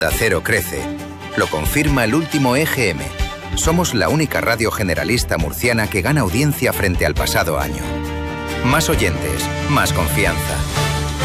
Onda Cero crece. Lo confirma el último EGM. Somos la única radio generalista murciana que gana audiencia frente al pasado año. Más oyentes, más confianza.